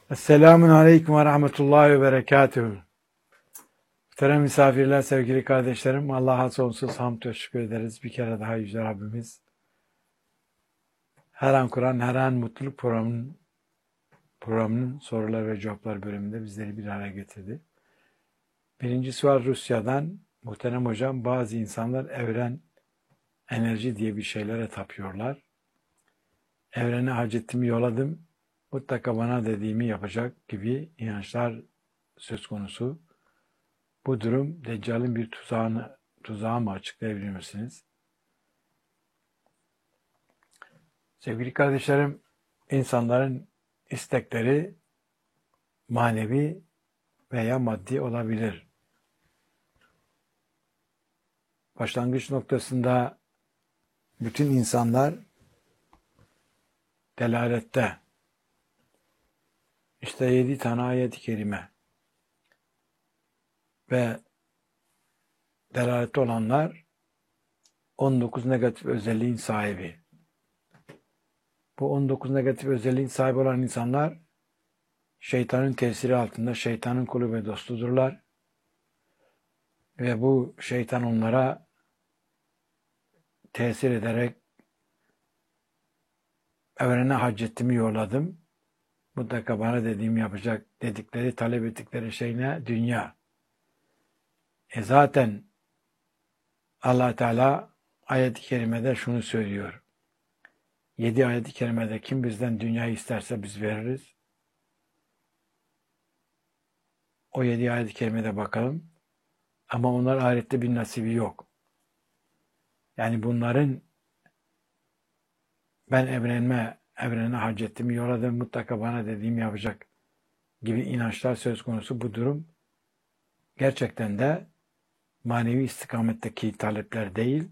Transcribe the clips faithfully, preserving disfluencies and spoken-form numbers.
Esselamun Aleyküm ve Rahmetullahi ve Berekatuhu. Muhterem misafirler, sevgili kardeşlerim, Allah'a sonsuz hamd ve şükür ederiz. Bir kere daha Yüce Rabbimiz her an Kur'an, her an mutluluk programının, programının sorular ve cevaplar bölümünde bizleri bir araya getirdi. Birincisi var Rusya'dan. Muhterem hocam, bazı insanlar evren, enerji diye bir şeylere tapıyorlar. Evrene hacetimi yolladım, mutlaka bana dediğimi yapacak gibi inançlar söz konusu. Bu durum Deccal'in bir tuzağını, tuzağı mı açıklayabilir misiniz? Sevgili kardeşlerim, insanların istekleri manevi veya maddi olabilir. Başlangıç noktasında bütün insanlar delalette. İşte yedi tane ayet-i kerime ve delalette olanlar on dokuz negatif özelliğin sahibi. Bu on dokuz negatif özelliğin sahibi olan insanlar şeytanın tesiri altında, şeytanın kulu ve dostudurlar. Ve bu şeytan onlara tesir ederek evrene hacetimi yolladım, mutlaka bana dediğimi yapacak dedikleri, talep ettikleri şey ne? Dünya. E zaten Allah Teala ayet-i kerimede şunu söylüyor. Yedi ayet-i kerimede kim bizden dünyayı isterse biz veririz. O yedi ayet-i kerimede bakalım. Ama onlar ahirette bir nasibi yok. Yani bunların ben evrenime, evrene hacetimi yolladım, mutlaka bana dediğimi yapacak gibi inançlar söz konusu. Bu durum gerçekten de manevi istikametteki talepler değil.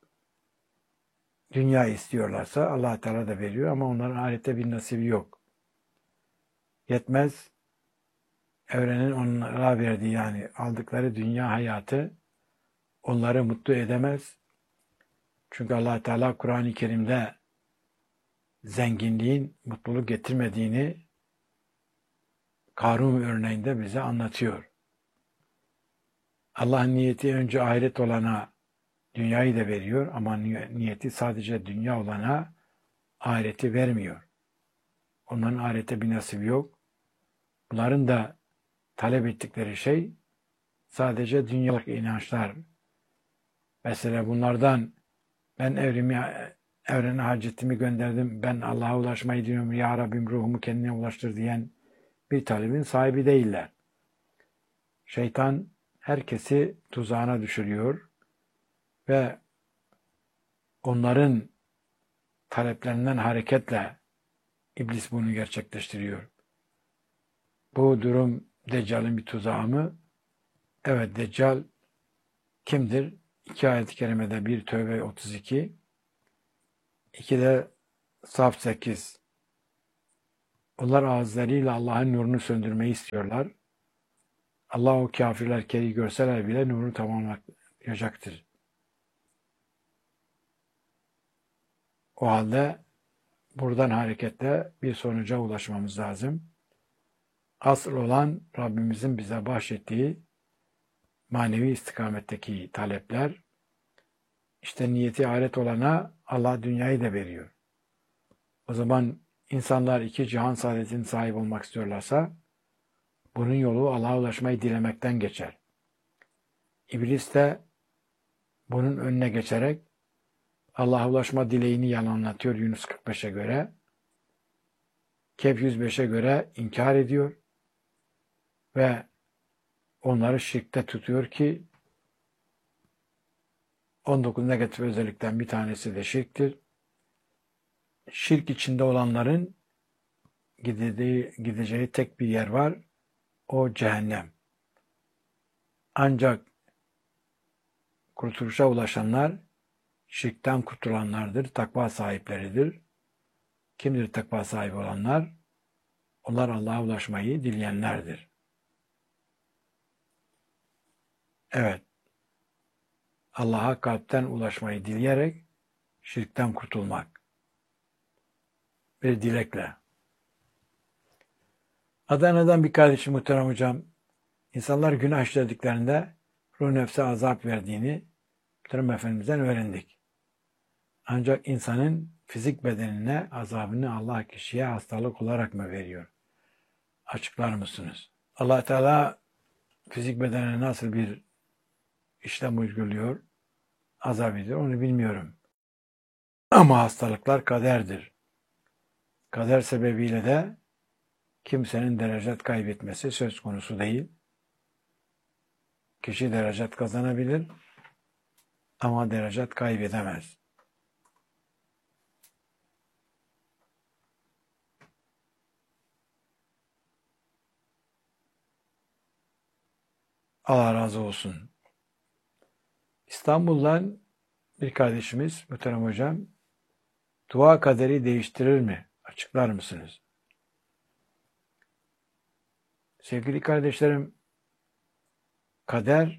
Dünya istiyorlarsa Allah Teala da veriyor ama onların ahirette bir nasibi yok. Yetmez, evrenin onlara verdiği yani aldıkları dünya hayatı onları mutlu edemez. Çünkü Allah Teala Kur'an-ı Kerim'de zenginliğin mutluluk getirmediğini Karun örneğinde bize anlatıyor. Allah'ın niyeti önce ahiret olana dünyayı da veriyor ama niyeti sadece dünya olana ahireti vermiyor. Onların ahirete bir nasibi yok. Bunların da talep ettikleri şey sadece dünyalık inançlar. Mesela bunlardan ben evrimi, evrene hacetimi gönderdim, ben Allah'a ulaşmayı diyorum, Ya Rabbim ruhumu kendine ulaştır diyen bir talebin sahibi değiller. Şeytan herkesi tuzağına düşürüyor ve onların taleplerinden hareketle İblis bunu gerçekleştiriyor. Bu durum Deccal'in bir tuzağı mı? Evet, Deccal kimdir? İki ayet-i kerimede bir Tövbe otuz iki, iki de Saf sekiz. Onlar ağızlarıyla Allah'ın nurunu söndürmeyi istiyorlar. Allah o kafirler keri görseler bile nuru tamamlayacaktır. O halde buradan hareketle bir sonuca ulaşmamız lazım. Asıl olan Rabbimizin bize bahşettiği manevi istikametteki talepler. İşte niyeti ahiret olana Allah dünyayı da veriyor. O zaman insanlar iki cihan saadetinin sahip olmak istiyorlarsa bunun yolu Allah'a ulaşmayı dilemekten geçer. İblis de bunun önüne geçerek Allah'a ulaşma dileğini yalanlatıyor Yunus kırk beşe göre. Kehf yüz beşe göre inkar ediyor ve onları şirkte tutuyor ki on dokuz negatif özellikten bir tanesi de şirktir. Şirk içinde olanların gideceği, gideceği tek bir yer var. O cehennem. Ancak kurtuluşa ulaşanlar şirkten kurtulanlardır, takva sahipleridir. Kimdir takva sahibi olanlar? Onlar Allah'a ulaşmayı dileyenlerdir. Evet, Allah'a kalpten ulaşmayı dileyerek şirkten kurtulmak bir dilekle. Adana'dan bir kardeşim muhterem hocam, insanlar günah işlediklerinde ruh nefse azap verdiğini muhterem Efendimiz'den öğrendik. Ancak insanın fizik bedenine azabını Allah kişiye hastalık olarak mı veriyor? Açıklar mısınız? Allah Teala fizik bedenine nasıl bir işlem uyguluyor, azap ediyor onu bilmiyorum. Ama hastalıklar kaderdir. Kader sebebiyle de kimsenin derecet kaybetmesi söz konusu değil. Kişi derecet kazanabilir ama derecet kaybedemez. Allah razı olsun. İstanbul'dan bir kardeşimiz, muhterem hocam, dua kaderi değiştirir mi? Açıklar mısınız? Sevgili kardeşlerim, kader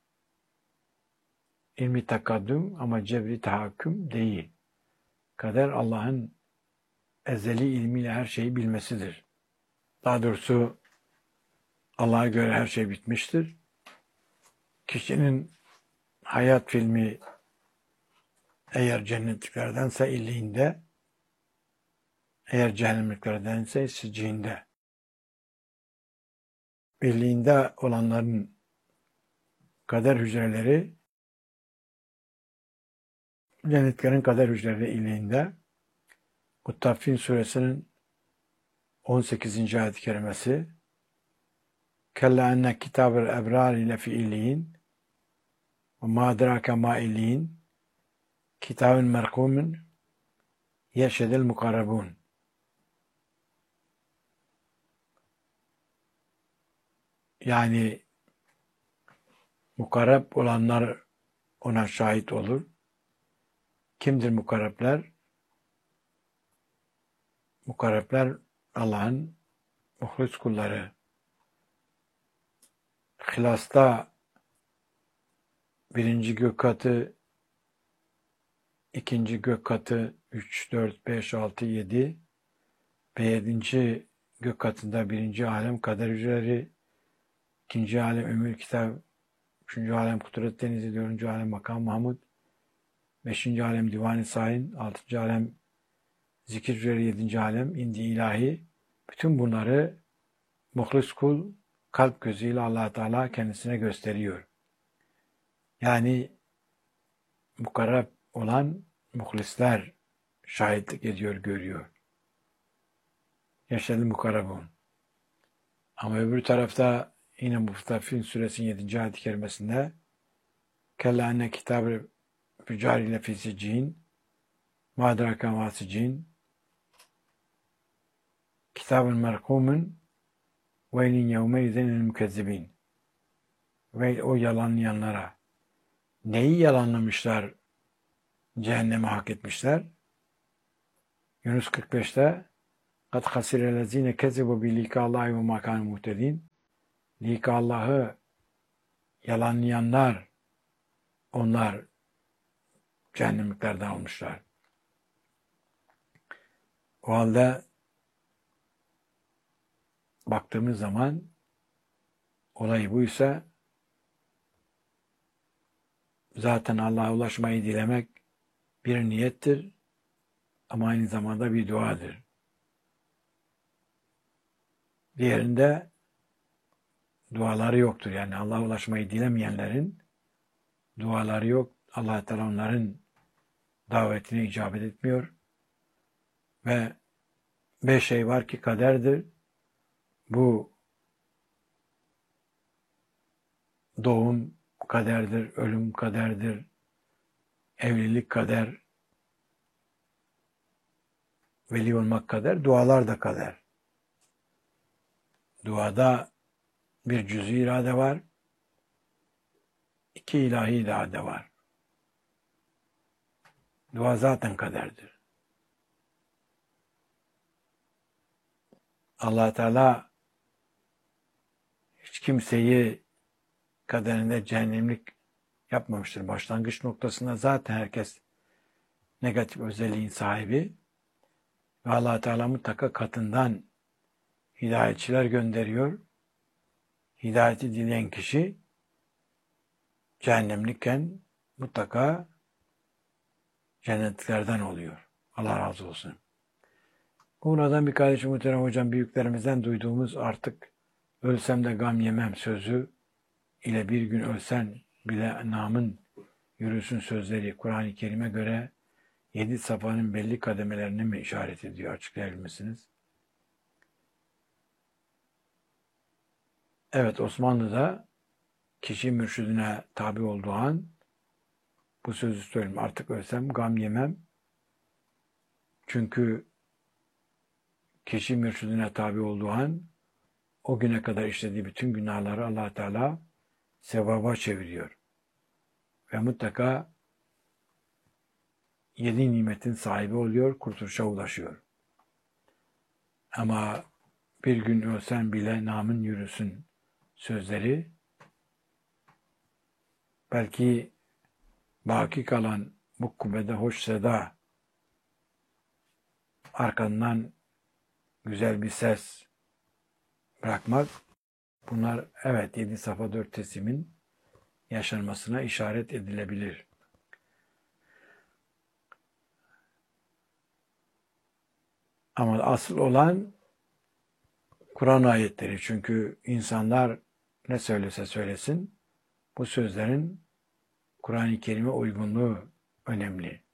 ilmi takaddüm ama cebri tahakküm değil. Kader Allah'ın ezeli ilmiyle her şeyi bilmesidir. Daha doğrusu Allah'a göre her şey bitmiştir. Kişinin hayat filmi eğer cennetliklerdense illiğinde, eğer cehennemliklerdense sicciğinde. Birliğinde olanların kader hücreleri, cennetlerin kader hücreleri illiğinde. Muttaffin suresinin on sekizinci ayet-i kerimesi Kella enne kitabel ebrari lefi illiğin ve ma adrake ma illiğin kitabın merkumun yeşedel mukarrabun. Yani mukarrab olanlar ona şahit olur. Kimdir mukarrabler? Mukarrabler Allah'ın muhlis kulları. Hilasta birinci gök katı, ikinci gök katı, üç, dört, beş, altı, yedi ve yedinci gök katında birinci alem kader hücreleri, ikinci alem ömür kitap, üçüncü alem kudret denizi, dördüncü alem makam Mahmud, beşinci alem divan-ı sahin, altıncı alem zikir hücreleri, yedinci alem indi ilahi. Bütün bunları muhlis kul kalp gözüyle Allah Teala kendisine gösteriyor. Yani mukarrab olan muhlisler şahitlik ediyor, görüyor. Yaşadı mukarrabun. Ama öbür tarafta yine Mustaffin suresinin yedinci ayet-i kerimesinde Kella enne kitab-ı fücariyle fisicin madraka masicin kitab-ın merkumun veylin yevmeyzenil mükezzibin. Ve o yalanlayanlara. Neyi yalanlamışlar? Cehenneme hak etmişler. Yunus kırk beşte قَدْ خَسِرَ الَّذ۪ينَ كَذِبُوا بِلِقَاءِ اللّٰهِ وَمَا كَانُوا مُهْتَد۪ينَ Lika Allah'ı yalanlayanlar, onlar cehennemliklerden olmuşlar. O halde baktığımız zaman olay buysa zaten Allah'a ulaşmayı dilemek bir niyettir ama aynı zamanda bir duadır. Diğerinde duaları yoktur. Yani Allah'a ulaşmayı dilemeyenlerin duaları yok. Allah Teala onların davetine icabet etmiyor. Ve beş şey var ki kaderdir. Bu doğum kaderdir, ölüm kaderdir, evlilik kader, veli olmak kader, dualar da kader. Duada bir cüz-i irade var, iki ilahi irade var. Dua zaten kaderdir. Allah Teala hiç kimseyi kaderinde cehennemlik yapmamıştır. Başlangıç noktasında zaten herkes negatif özelliğin sahibi ve Allah Teala mutlaka katından hidayetçiler gönderiyor. Hidayeti dileyen kişi cehennemlikken mutlaka cennetliklerden oluyor. Allah razı olsun. Buradan bir kardeşim muhterem hocam büyüklerimizden duyduğumuz artık ölsem de gam yemem sözü ile bir gün ölsen bile namın yürüsün sözleri Kur'an-ı Kerim'e göre yedi safanın belli kademelerini mi işaret ediyor? Açıklayabilir misiniz? Evet, Osmanlı'da kişi mürşidine tabi olduğu an bu sözü söyleyeyim. Artık ölsem gam yemem. Çünkü kişi mürşidine tabi olduğu an o güne kadar işlediği bütün günahları Allah Teala sevaba çeviriyor. Ve mutlaka yedi nimetin sahibi oluyor, kurtuluşa ulaşıyor. Ama bir gün ölsen bile namın yürüsün sözleri belki baki kalan bu kubbede hoş seda arkandan güzel bir ses bırakmak, bunlar evet yedi safa dört tesimin yaşanmasına işaret edilebilir. Ama asıl olan Kur'an ayetleri. Çünkü insanlar ne söylese söylesin bu sözlerin Kur'an-ı Kerim'e uygunluğu önemli.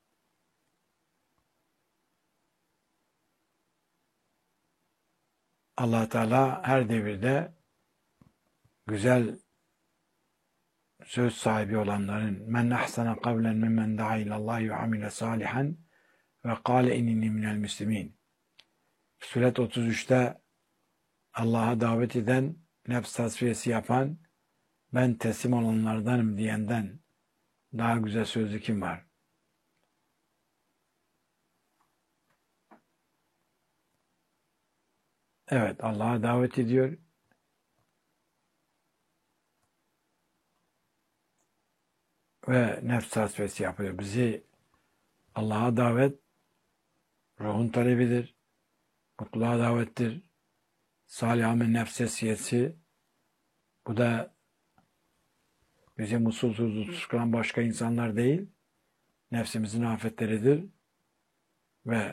Allah Teala her devirde güzel söz sahibi olanların men ahsana kavlen mimmen da'a ilallahi ve amile salihan ve kâle innini minel müslimin. Suret otuz üçte Allah'a davet eden, nefs tasfiyesi yapan, ben teslim olanlardanım diyenden daha güzel sözlü kim var? Evet, Allah'a davet ediyor. Ve nefs tasfiyesi yapıyor. Bizi Allah'a davet, ruhun talebidir, mutluluğa davettir. Salih amel nefsesiyesi, bu da bizi mutsuz tutuşturan başka insanlar değil, nefsimizin afetleridir ve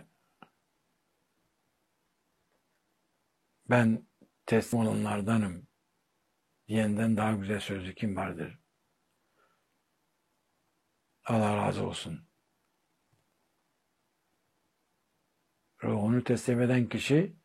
ben teslim olanlardanım diyenden daha güzel sözlü kim vardır? Allah razı olsun. Ruhunu teslim eden kişi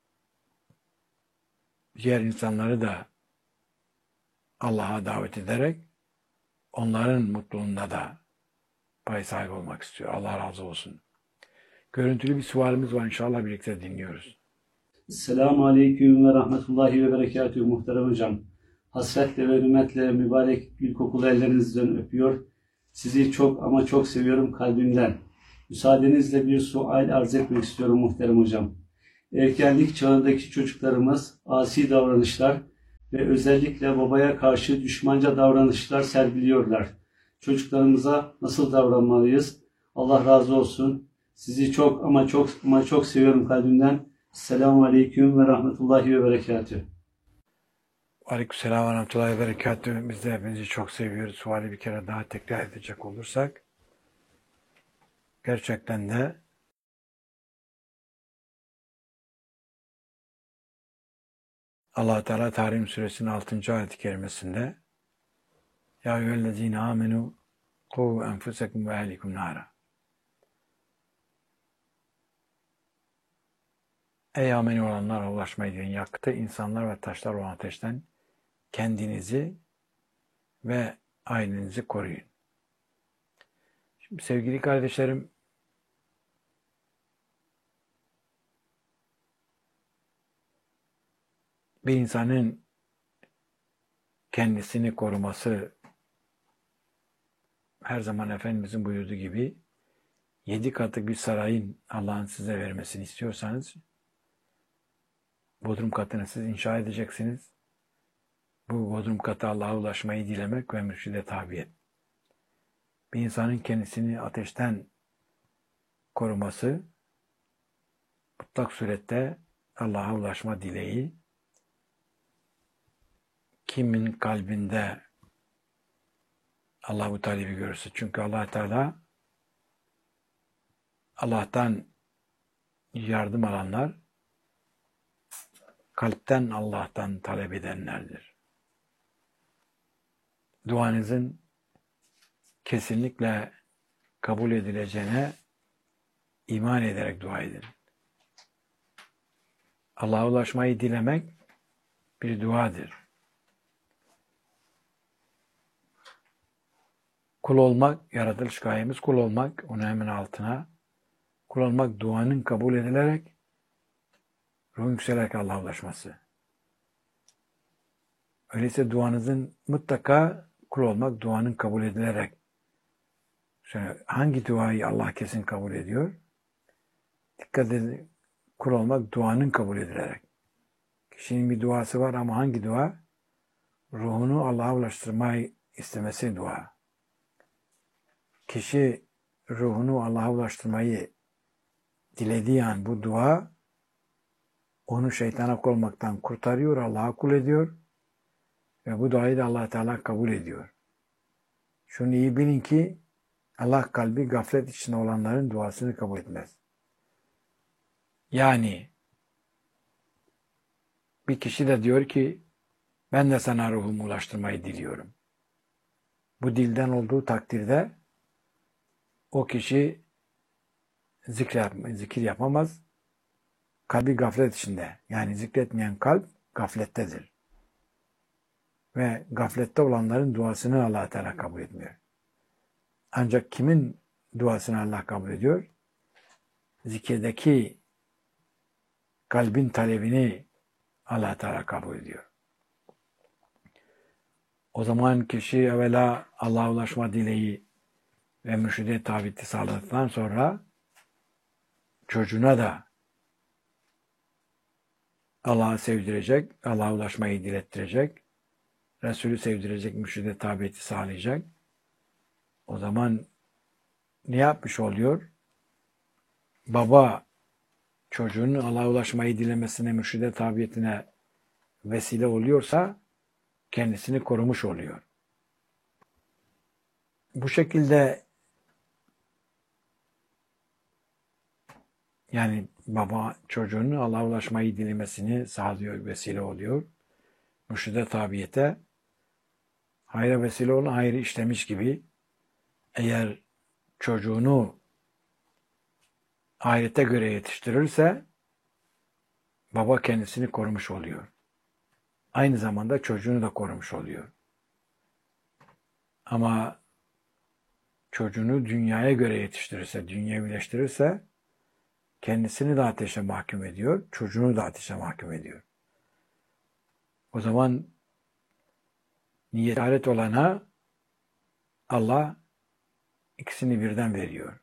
diğer insanları da Allah'a davet ederek onların mutluluğunda da pay sahibi olmak istiyor. Allah razı olsun. Görüntülü bir sualimiz var. İnşallah birlikte dinliyoruz. Selamun Aleyküm ve Rahmetullahi ve Berekatühü muhterem hocam. Hasretle ve hürmetle mübarek gül kokulu ellerinizden öpüyor. Sizi çok ama çok seviyorum kalbimden. Müsaadenizle bir sual arz etmek istiyorum muhterem hocam. Erkenlik çağındaki çocuklarımız asi davranışlar ve özellikle babaya karşı düşmanca davranışlar sergiliyorlar. Çocuklarımıza nasıl davranmalıyız? Allah razı olsun. Sizi çok ama çok ama çok seviyorum kalbimden. Selamun Aleyküm ve Rahmetullahi ve Berekatühü. Aleykümselam ve Rahmetullahi ve Berekatühü. Biz de hepinizi çok seviyoruz. Suali bir kere daha tekrar edecek olursak, gerçekten de Allah Teala Tahrim Suresinin altıncı ayet-i kerimesinde Ya eyyühellezine amenu ku enfusekum ve ehlikum nara. Ey ameni olanlar, ulaşmayı diyen yakıtı insanlar ve taşlar olan ateşten kendinizi ve ailenizi koruyun. Şimdi sevgili kardeşlerim, bir insanın kendisini koruması her zaman Efendimizin buyurduğu gibi yedi katlık bir sarayın Allah'ın size vermesini istiyorsanız bodrum katını siz inşa edeceksiniz. Bu bodrum katı Allah'a ulaşmayı dilemek ve mürşide tabiyet. Bir insanın kendisini ateşten koruması mutlak surette Allah'a ulaşma dileği kimin kalbinde Allah bu talebi görürse. Çünkü Allah Teala Allah'tan yardım alanlar kalpten Allah'tan talep edenlerdir. Duanızın kesinlikle kabul edileceğine iman ederek dua edin. Allah'a ulaşmayı dilemek bir duadır. Kul olmak, yaratılış gayemiz kul olmak, onu hemen altına. Kul olmak duanın kabul edilerek, ruhun yükselerek Allah'a ulaşması. Öyleyse duanızın mutlaka kul olmak, duanın kabul edilerek. Şöyle, hangi duayı Allah kesin kabul ediyor? Dikkat edin, kul olmak duanın kabul edilerek. Kişinin bir duası var ama hangi dua? Ruhunu Allah'a ulaştırmayı istemesi dua. Kişi ruhunu Allah'a ulaştırmayı dilediği an bu dua onu şeytana kul olmaktan kurtarıyor, Allah'a kul ediyor ve bu duayı da Allah Teala kabul ediyor. Şunu iyi bilin ki Allah kalbi gaflet içinde olanların duasını kabul etmez. Yani bir kişi de diyor ki ben de sana ruhumu ulaştırmayı diliyorum. Bu dilden olduğu takdirde o kişi zikir, yapma, zikir yapamaz. Kalbi gaflet içinde. Yani zikretmeyen kalp gaflettedir. Ve gaflette olanların duasını Allah Teala kabul etmiyor. Ancak kimin duasını Allah kabul ediyor? Zikirdeki kalbin talebini Allah Teala kabul ediyor. O zaman kişi evvela Allah'a ulaşma dileği ve mürşide tabiti sağladıktan sonra çocuğuna da Allah'ı sevdirecek, Allah'a ulaşmayı dilettirecek, Resulü sevdirecek, mürşide tabiyeti sağlayacak. O zaman ne yapmış oluyor? Baba çocuğunun Allah'a ulaşmayı dilemesine, mürşide tabiyetine vesile oluyorsa kendisini korumuş oluyor. Bu şekilde yani baba çocuğunun Allah'a ulaşmayı dilemesini sağlıyor, vesile oluyor. Mürşide tabiyete hayra vesile olan hayrı işlemiş gibi eğer çocuğunu ahirete göre yetiştirirse baba kendisini korumuş oluyor. Aynı zamanda çocuğunu da korumuş oluyor. Ama çocuğunu dünyaya göre yetiştirirse, dünyevileştirirse kendisini de ateşe mahkum ediyor, çocuğunu da ateşe mahkum ediyor. O zaman niyet alet olana Allah ikisini birden veriyor.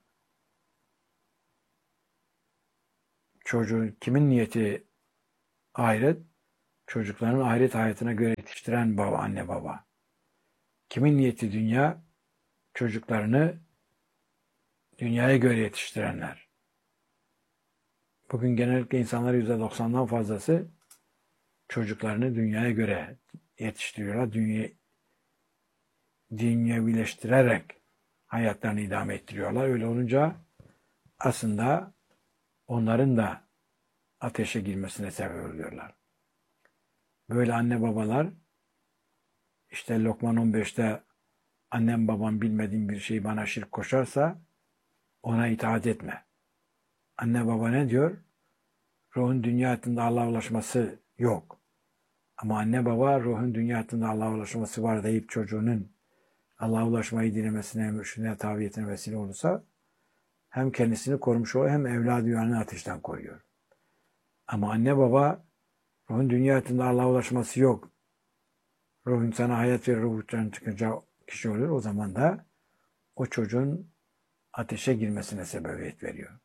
Çocuğun kimin niyeti ahiret? Çocukların ahiret hayatına göre yetiştiren baba, anne baba. Kimin niyeti dünya? Çocuklarını dünyaya göre yetiştirenler. Bugün genellikle insanların yüzde doksandan fazlası çocuklarını dünyaya göre yetiştiriyorlar. Dünya, dünyevileştirerek hayatlarını idame ettiriyorlar. Öyle olunca aslında onların da ateşe girmesine sebep oluyorlar. Böyle anne babalar işte Lokman on beşte annem babam bilmediğim bir şeyi bana şirk koşarsa ona itaat etme. Anne baba ne diyor? Ruhun dünya hayatında Allah'a ulaşması yok. Ama anne baba ruhun dünya hayatında Allah'a ulaşması var deyip çocuğunun Allah'a ulaşmayı dilemesine, mürşidine, tabiyetine vesile olursa hem kendisini korumuş oluyor hem evladı yanını ateşten koruyor. Ama anne baba ruhun dünya hayatında Allah'a ulaşması yok. Ruhun sana hayat verir, ruhun çıkınca kişi olur. O zaman da o çocuğun ateşe girmesine sebebiyet veriyor.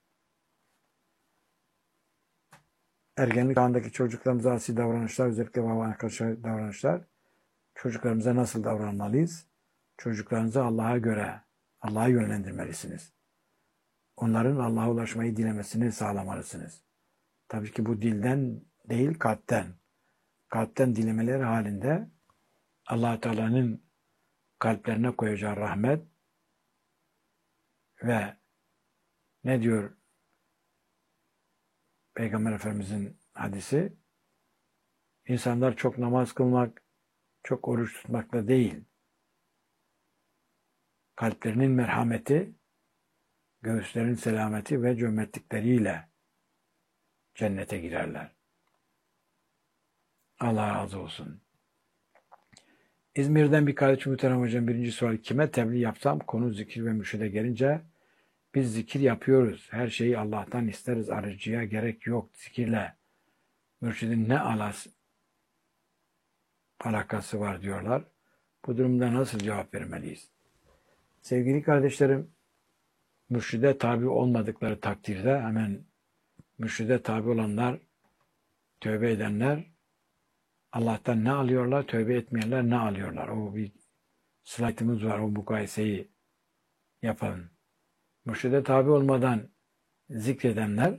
Ergenlik çağındaki çocuklarımıza asi davranışlar, özellikle babana karşı davranışlar, çocuklarımıza nasıl davranmalıyız? Çocuklarınızı Allah'a göre, Allah'a yönlendirmelisiniz. Onların Allah'a ulaşmayı dilemesini sağlamalısınız. Tabii ki bu dilden değil kalpten. Kalpten dilemeleri halinde Allah Teala'nın kalplerine koyacağı rahmet ve ne diyor Peygamber Efendimizin hadisi? İnsanlar çok namaz kılmak, çok oruç tutmakla değil, kalplerinin merhameti, göğüslerin selameti ve cömertlikleriyle cennete girerler. Allah razı olsun. İzmir'den bir kardeşim Muhterem Hocam birinci sual kime tebliğ yapsam konu zikir ve mürşide gelince biz zikir yapıyoruz. Her şeyi Allah'tan isteriz. Arıcıya gerek yok zikirle. Mürşidin ne alas, alakası var diyorlar. Bu durumda nasıl cevap vermeliyiz? Sevgili kardeşlerim, mürşide tabi olmadıkları takdirde hemen mürşide tabi olanlar, tövbe edenler Allah'tan ne alıyorlar, tövbe etmeyenler ne alıyorlar? O bir slaytımız var, o mukayeseyi yapalım. Mürşide tabi olmadan zikredenler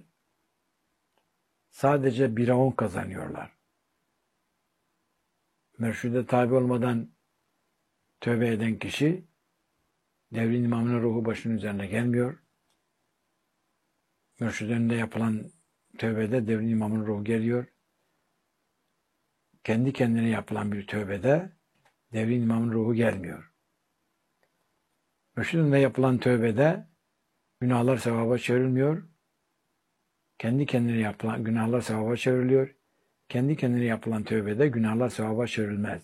sadece bire on kazanıyorlar. Mürşide tabi olmadan tövbe eden kişi devrin imamının ruhu başının üzerine gelmiyor. Mürşid önünde yapılan tövbede devrin imamının ruhu geliyor. Kendi kendine yapılan bir tövbede devrin imamın ruhu gelmiyor. Mürşid önünde yapılan tövbede günahlar sevaba çevrilmiyor. Kendi kendine yapılan günahlar sevaba çevriliyor. Kendi kendine yapılan tövbede günahlar sevaba çevrilmez.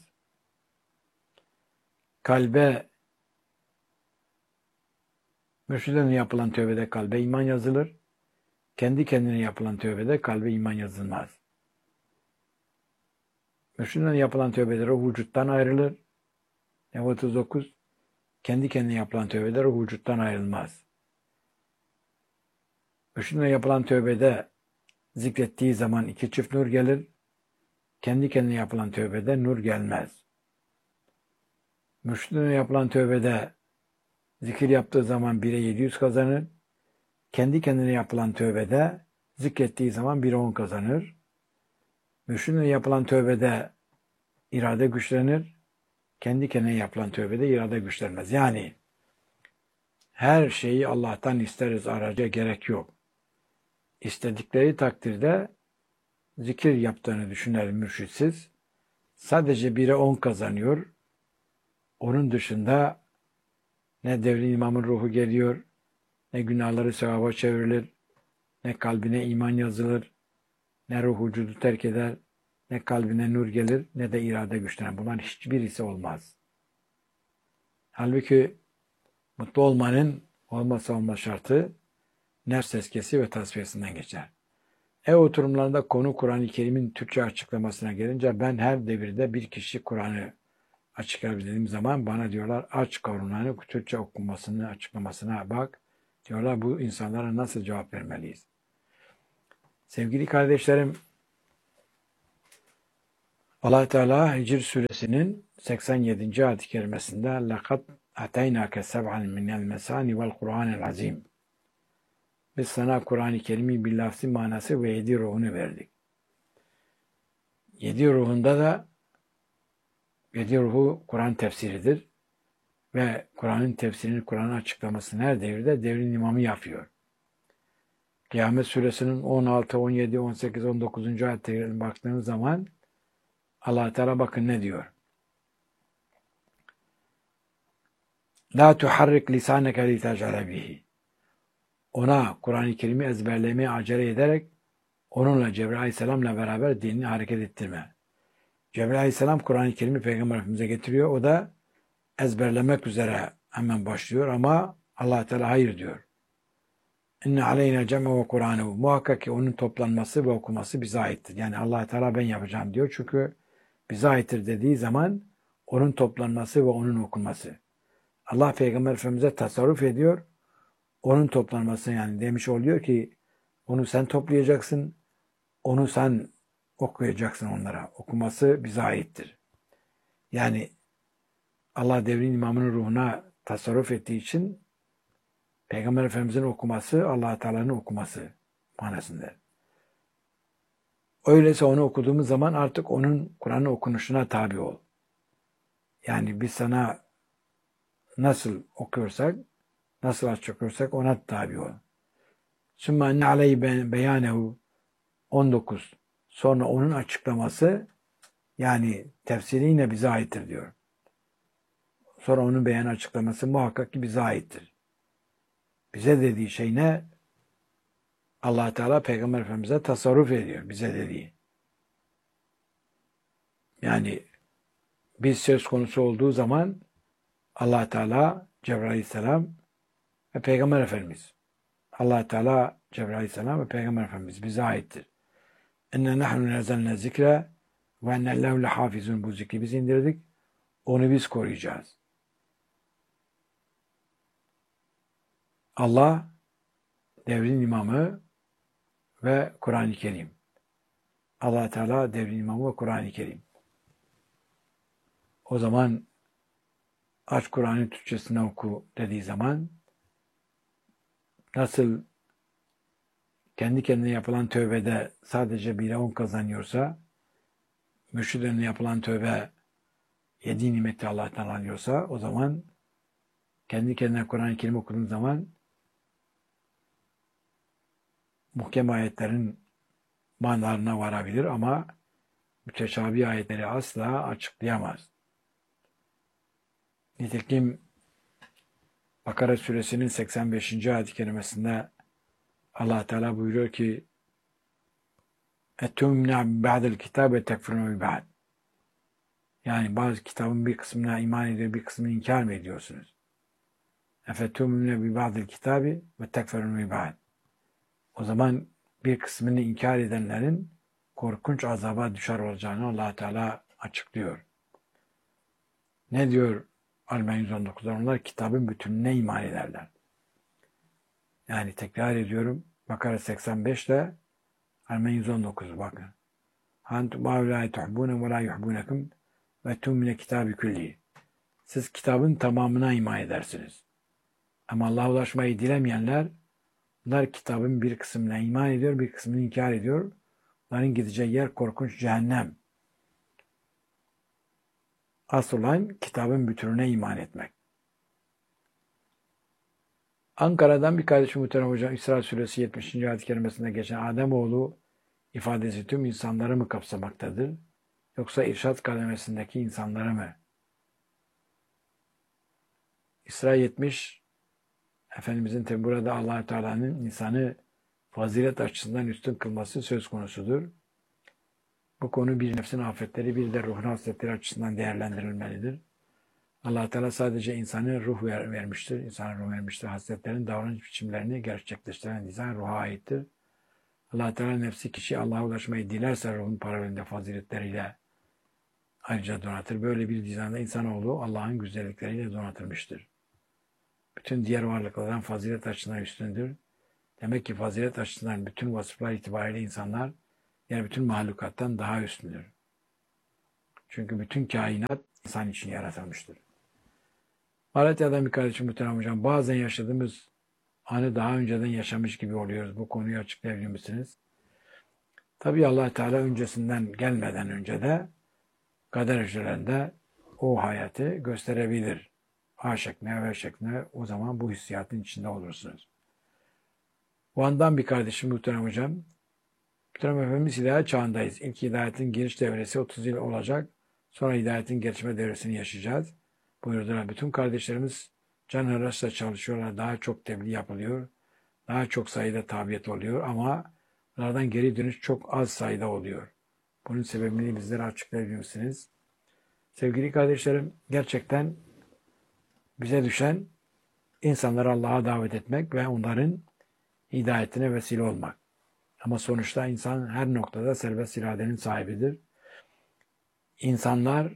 Kalbe mürşid önünde yapılan tövbede kalbe iman yazılır. Kendi kendine yapılan tövbede kalbe iman yazılmaz. Mürşid önünde yapılan tövbede ruh vücuttan ayrılır. otuz dokuz Kendi kendine yapılan tövbede ruh vücuttan ayrılmaz. Mürşid önünde yapılan tövbede zikrettiği zaman iki çift nur gelir. Kendi kendine yapılan tövbede nur gelmez. Mürşid önünde yapılan tövbede zikir yaptığı zaman bire yedi yüz kazanır. Kendi kendine yapılan tövbede zikrettiği zaman bire on kazanır. Mürşid önünde yapılan tövbede irade güçlenir. Kendi kendine yapılan tövbede irade güçlenmez. Yani her şeyi Allah'tan isteriz, araca gerek yok. İstedikleri takdirde zikir yaptığını düşünelim mürşitsiz. Sadece bire on kazanıyor. Onun dışında ne devrin imamın ruhu geliyor, ne günahları sevaba çevrilir, ne kalbine iman yazılır, ne ruh vücudu terk eder, ne kalbine nur gelir, ne de irade güçlenir. Bunların hiçbirisi olmaz. Halbuki mutlu olmanın olmazsa olmaz şartı nefs tezkiyesi ve tasfiyesinden geçer. Ev oturumlarında konu Kur'an-ı Kerim'in Türkçe açıklamasına gelince ben her devirde bir kişi Kur'an'ı açıklayabildiğim zaman bana diyorlar aç Kur'an'ı Türkçe okumasını, açıklamasına bak. Diyorlar bu insanlara nasıl cevap vermeliyiz? Sevgili kardeşlerim, Allah Teala Hicr suresinin seksen yedinci ayet-i kerimesinde لَقَدْ اَتَيْنَاكَ سَبْعًا مِنَ الْمَسَانِ وَالْقُرْآنِ الْعَظِيمِ Biz sana Kur'an-ı Kerim'i bir lafzi manası ve yedi ruhunu verdik. Yedi ruhunda da yedi ruhu Kur'an tefsiridir. Ve Kur'an'ın tefsirini, Kur'an'ın açıklamasını her devirde devrin imamı yapıyor. Kıyamet suresinin on altı, on yedi, on sekiz, on dokuzuncu ayetlerine baktığınız zaman Allah Teala bakın ne diyor. La tuharrik lisaneke li tecale bihi. Ona Kur'an-ı Kerim'i ezberlemeye acele ederek onunla Cebrail Aleyhisselam'la beraber dinini hareket ettirme. Cebrail Aleyhisselam Kur'an-ı Kerim'i Peygamber Efendimiz'e getiriyor. O da ezberlemek üzere hemen başlıyor ama Allah Teala hayır diyor. İnne aleyna cem'e ve Kur'anehu. Muhakkak ki onun toplanması ve okuması bize aittir. Yani Allah Teala ben yapacağım diyor. Çünkü bize aittir dediği zaman onun toplanması ve onun okunması. Allah Peygamber Efendimiz'e tasarruf ediyor. Onun toplanması yani demiş oluyor ki onu sen toplayacaksın. Onu sen okuyacaksın onlara. Okuması bize aittir. Yani Allah devrin imamının ruhuna tasarruf ettiği için Peygamber Efendimiz'in okuması Allah Teala'nın okuması manasında. Öyleyse onu okuduğumuz zaman artık onun Kur'an'ın okunuşuna tabi ol. Yani biz sana nasıl okuyorsak, nasıl açıklıyorsak ona tabi ol. Sümme enne aleyhi beyanehu on dokuz. Sonra onun açıklaması, yani tefsiri yine bize aittir diyor. Sonra onun beyan açıklaması muhakkak ki bize aittir. Bize dediği şey ne? Allah Teala Peygamber Efendimiz'e tasarruf ediyor bize dediği. Yani biz söz konusu olduğu zaman Allah Teala, Cebrail Aleyhisselam ve Peygamber Efendimiz. Allah Teala, Cebrail Aleyhisselam ve Peygamber Efendimiz bize aittir. İnne nahnu nezzelne zikre ve ennellehu lehafizun. Bu zikri biz indirdik. Onu biz koruyacağız. Allah devrin imamı ve Kur'an-ı Kerim. Allah Teala devrin imamı ve Kur'an-ı Kerim. O zaman aç Kur'an'ın Türkçesine oku dediği zaman nasıl kendi kendine yapılan tövbede sadece bire on kazanıyorsa, mürşid önüne yapılan tövbe yedi nimeti Allah'tan alıyorsa, o zaman kendi kendine Kur'an-ı Kerim okuduğun zaman muhkem ayetlerin manalarına varabilir ama müteşabih ayetleri asla açıklayamaz. Nitekim Bakara suresinin seksen beşinci ayet-i kerimesinde Allah Teala buyuruyor ki اَتُّمْنَا بَعْدَ الْكِتَابَ تَكْفُرُونَ بِبَعْدِ. Yani bazı kitabın bir kısmına iman ediyor, bir kısmını inkar mı ediyorsunuz? اَفَتُّمْنَا بِبَعْدِ الْكِتَابِ وَتَكْفُرُونَ بِبَعْدِ. O zaman bir kısmını inkar edenlerin korkunç azaba düşer olacağını Allah Teala açıklıyor. Ne diyor Al-Maide yüz on dokuzda? Onlar kitabın bütününe iman ederler. Yani tekrar ediyorum. Bakara seksen beşte Al-Maide yüz on dokuz bakın. Antum la tuhbun ve la yuhbunakum ve tumine kitabı külli. Siz kitabın tamamına iman edersiniz. Ama Allah'a ulaşmayı dilemeyenler, bunlar kitabın bir kısmına iman ediyor, bir kısmını inkar ediyor. Bunların gideceği yer korkunç cehennem. Asıl olan kitabın bütününe iman etmek. Ankara'dan bir kardeşim muhterem hocam, İsra suresi yetmişinci ayet-i kerimesinde geçen Ademoğlu ifadesi tüm insanları mı kapsamaktadır? Yoksa irşad kademesindeki insanları mı? İsra yetmiş, Efendimizin tabi burada Allah-u Teala'nın insanı fazilet açısından üstün kılması söz konusudur. Bu konu bir nefsin afetleri, bir de ruhun hasletleri açısından değerlendirilmelidir. Allah Teala sadece insanı ruh ver, vermiştir. İnsana ruh vermiştir. Hasletlerin davranış biçimlerini gerçekleştiren insan ruha aittir. Allah Teala nefsi kişi Allah'a ulaşmayı dilerse ruhun paralelinde faziletleriyle ayrıca donatır. Böyle bir dizanda insanoğlu Allah'ın güzellikleriyle donatılmıştır. Bütün diğer varlıklardan fazilet açısından üstündür. Demek ki fazilet açısından bütün vasıflar itibariyle insanlar yani bütün mahlukattan daha üstündür. Çünkü bütün kainat insan için yaratılmıştır. Malatya'dan bir kardeşim muhterem hocam, bazen yaşadığımız anı daha önceden yaşamış gibi oluyoruz. Bu konuyu açıklayabilir misiniz? Tabii Allah Teala öncesinden gelmeden önce de kader hücrelerinde o hayatı gösterebilir. A şekline ve şekline, o zaman bu hissiyatın içinde olursunuz. Van'dan bir kardeşim muhterem hocam, muhterem Efendimiz hidayet çağındayız. İlk hidayetin giriş devresi otuz yıl olacak. Sonra hidayetin gelişme devresini yaşayacağız. Buyurdular. Bütün kardeşlerimiz can hıraşla çalışıyorlar. Daha çok tebliğ yapılıyor. Daha çok sayıda tabiyet oluyor ama bunlardan geri dönüş çok az sayıda oluyor. Bunun sebebini bizlere açıklayabilir misiniz? Sevgili kardeşlerim, gerçekten bize düşen insanları Allah'a davet etmek ve onların hidayetine vesile olmak. Ama sonuçta insan her noktada serbest iradenin sahibidir. İnsanlar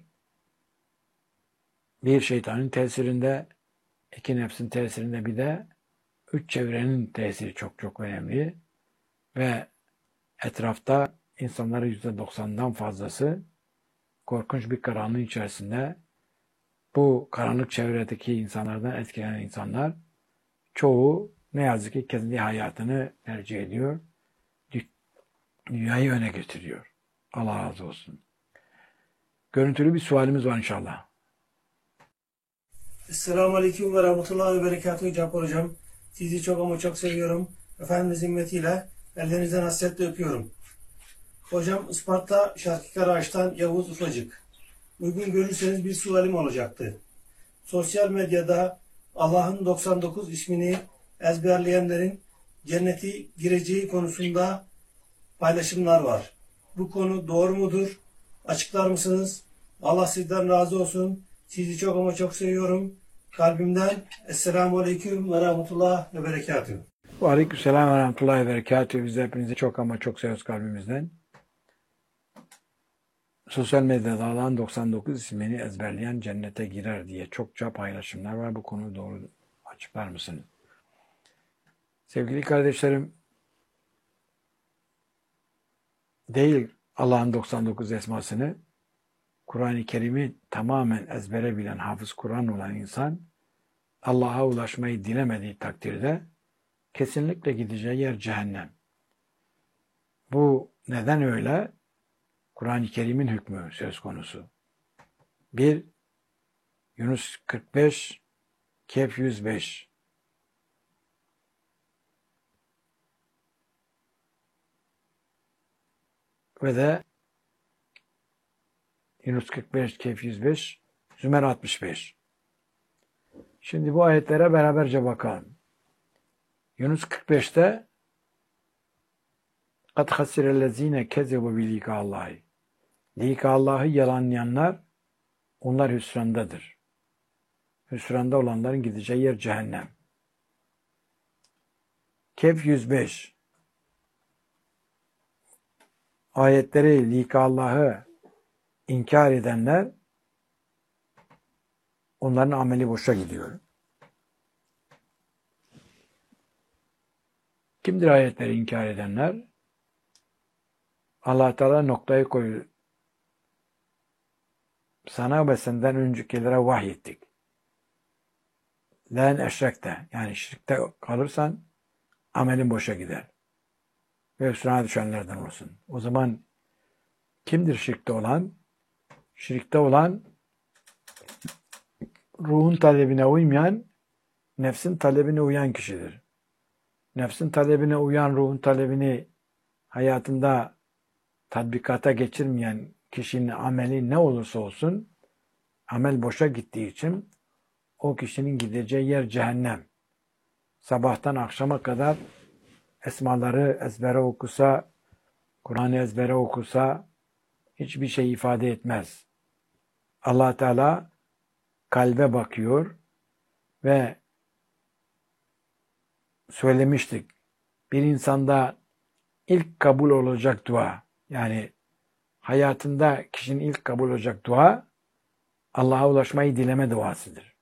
bir şeytanın tesirinde, iki nefsin tesirinde, bir de üç çevrenin tesiri çok çok önemli. Ve etrafta insanların yüzde doksanından fazlası korkunç bir karanlığın içerisinde. Bu karanlık çevredeki insanlardan etkilenen insanlar çoğu ne yazık ki kendi hayatını tercih ediyor. dünyayı öne getiriyor. Allah razı olsun. Görüntülü bir sualimiz var inşallah. Esselamu Aleyküm ve Rahmetullahi ve Berekatuhu Cabbar Hocam. Sizi çok ama çok seviyorum. Efendimiz himmetiyle ellerinizden hasretle öpüyorum. Hocam Isparta Şarkıkar Ağaç'tan Yavuz Ufacık. Uygun görürseniz bir sualim olacaktı. Sosyal medyada Allah'ın doksan dokuz ismini ezberleyenlerin cenneti gireceği konusunda paylaşımlar var. Bu konu doğru mudur? Açıklar mısınız? Allah sizden razı olsun. Sizi çok ama çok seviyorum. Kalbimden Esselamu Aleyküm ve Rahmetullah ve Berekatuhu. Ve aleykümselam ve rahmetullahi ve berekatuhu. Biz de hepinizi çok ama çok seviyoruz kalbimizden. Sosyal medyada Allah'ın doksan dokuz ismini ezberleyen cennete girer diye çokça paylaşımlar var. Bu konuyu doğru açıklar mısınız? Sevgili kardeşlerim, değil Allah'ın doksan dokuz esmasını, Kur'an-ı Kerim'i tamamen ezbere bilen, hafız Kur'an olan insan, Allah'a ulaşmayı dilemediği takdirde kesinlikle gideceği yer cehennem. Bu neden öyle? Kur'an-ı Kerim'in hükmü söz konusu. bir Yunus kırk beş, Kehf yüz beş. Ve de Yunus kırk beş, Kehf yüz beş, Zümer altmış beş. Şimdi bu ayetlere beraberce bakalım. Yunus kırk beşte قَدْ خَسِرَ الَّذ۪ينَ كَذَبُوا بِلِقَاءِ اللّٰهِ Lika Allah'ı yalanlayanlar, onlar hüsrandadır. Hüsranda olanların gideceği yer cehennem. Kehf yüz beş ayetleri lika Allah'ı inkar edenler, onların ameli boşa gidiyor. Kimdir ayetleri inkar edenler? Allah Teala noktayı koyuyor. Sana ve senden öncekilere vahyettik. Len eşrekte, yani şirkte kalırsan amelin boşa gider. Ve hüsrana düşenlerden olsun. O zaman kimdir şirkte olan? Şirkte olan, ruhun talebine uymayan, nefsin talebine uyan kişidir. Nefsin talebine uyan, ruhun talebini hayatında tatbikata geçirmeyen kişinin ameli ne olursa olsun, amel boşa gittiği için o kişinin gideceği yer cehennem. Sabahtan akşama kadar esmaları ezbere okusa, Kur'an'ı ezbere okusa hiçbir şey ifade etmez. Allah Teala kalbe bakıyor ve söylemiştik. Bir insanda ilk kabul olacak dua, yani hayatında kişinin ilk kabul olacak dua, Allah'a ulaşmayı dileme duasıdır.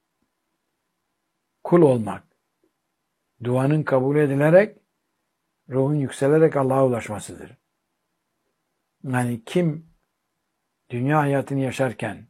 Kul olmak, duanın kabul edilerek, ruhun yükselerek Allah'a ulaşmasıdır. Yani kim dünya hayatını yaşarken